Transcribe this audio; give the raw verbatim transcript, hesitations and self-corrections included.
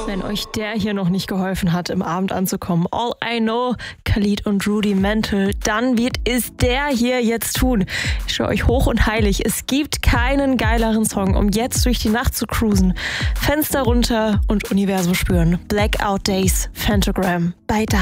Wenn euch der hier noch nicht geholfen hat, im Abend anzukommen, All I Know, Khalid und Rudimental, dann wird es der hier jetzt tun. Ich schwöre euch hoch und heilig, es gibt keinen geileren Song, um jetzt durch die Nacht zu cruisen. Fenster runter und Universum spüren. Blackout Days, Phantogram, bei Da.